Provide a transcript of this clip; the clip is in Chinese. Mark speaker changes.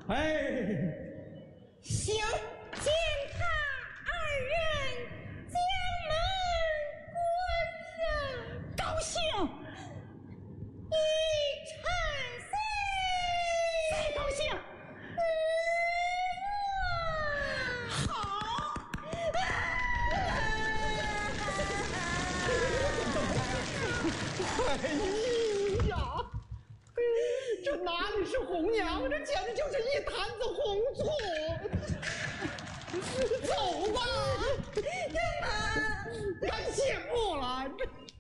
Speaker 1: 哎，
Speaker 2: 行，见他二人将门关上，
Speaker 3: 高兴，
Speaker 2: 一场
Speaker 3: 再高兴。好，
Speaker 1: 哎呀，这哪里是红娘，这简直就是一坛子红醋。走吧，干嘛？该谢幕了。